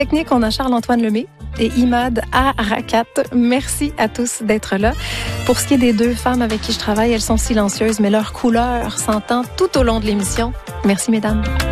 Technique, on a Charles-Antoine Lemay et Imad Arakat. Merci à tous d'être là. Pour ce qui est des deux femmes avec qui je travaille, elles sont silencieuses, mais leur couleur s'entend tout au long de l'émission. Merci, mesdames.